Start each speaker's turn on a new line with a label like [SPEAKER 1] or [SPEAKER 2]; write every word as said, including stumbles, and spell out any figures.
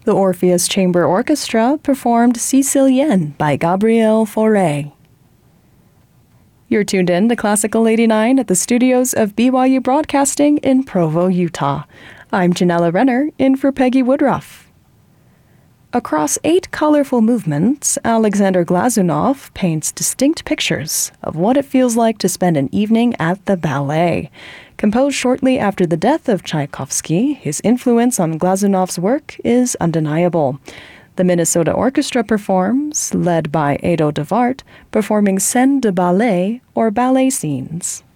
[SPEAKER 1] The Orpheus Chamber Orchestra performed Sicilienne by Gabriel Fauré. You're tuned in to Classical eighty-nine at the studios of B Y U Broadcasting in Provo, Utah. I'm Janella Renner, in for Peggy Woodruff. Across eight colorful movements, Alexander Glazunov paints distinct pictures of what it feels like to spend an evening at the ballet. Composed shortly after the death of Tchaikovsky, his influence on Glazunov's work is undeniable. The Minnesota Orchestra performs, led by Edo de Wart, performing scènes de ballet, or ballet scenes.